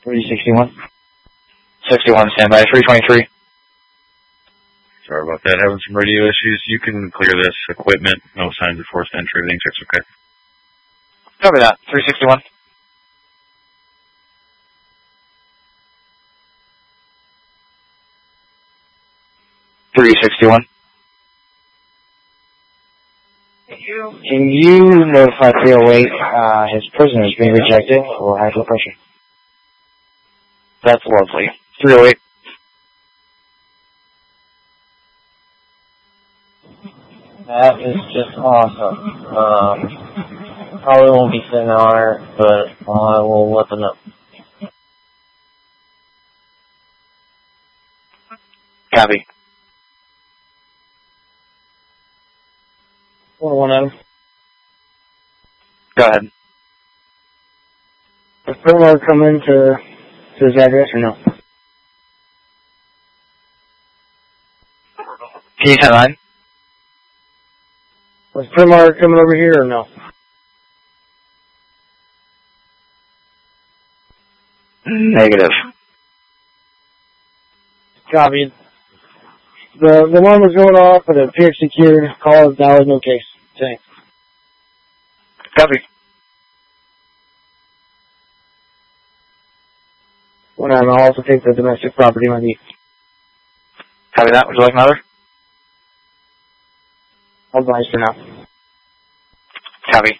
361. 61, standby. 323. Sorry about that. Having some radio issues. You can clear this equipment. No signs of forced entry. Everything's okay. Copy that. 361. $361. Can you notify 308 his prisoner is being rejected for high blood pressure? That's lovely. 308. That is just awesome. Probably won't be sitting on it, but I will let them know. Copy. 401 Adam. Go ahead. Does Primar come into his address or no? Can you 10-9? Was Primar coming over here or no? Negative. Copy. The alarm was going off, but it appeared secured. Call is valid, no case. Thanks. Copy. 1 I'll also take the domestic property ID. Copy that. Would you like another? I'll advise for now. Copy.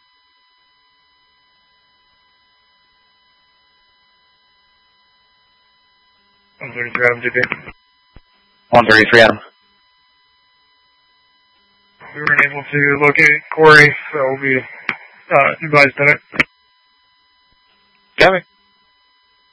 I'm 33 Adam, JP. 133 Adam. We weren't able to locate Corey, so we'll be advised on it. Copy.